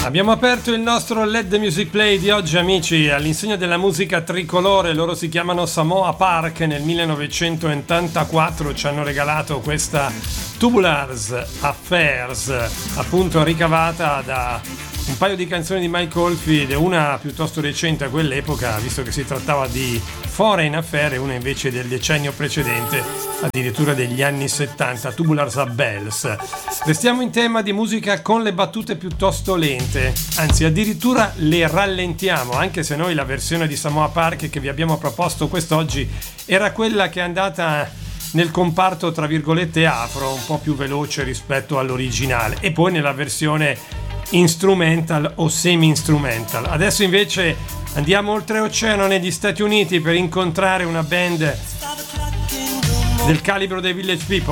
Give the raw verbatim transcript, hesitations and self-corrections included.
Abbiamo aperto il nostro Let the Music Play di oggi, amici, all'insegna della musica tricolore. Loro si chiamano Samoa Park. Nel millenovecentottantaquattro ci hanno regalato questa Tubulars Affairs, appunto ricavata da un paio di canzoni di Mike Oldfield, una piuttosto recente a quell'epoca, visto che si trattava di Foreign Affair, e una invece del decennio precedente, addirittura degli anni settanta, Tubular Bells. Restiamo in tema di musica con le battute piuttosto lente, anzi addirittura le rallentiamo, anche se noi la versione di Samoa Park che vi abbiamo proposto quest'oggi era quella che è andata nel comparto tra virgolette afro, un po' più veloce rispetto all'originale, e poi nella versione instrumental o semi-instrumental. Adesso invece andiamo oltreoceano negli Stati Uniti per incontrare una band del calibro dei Village People.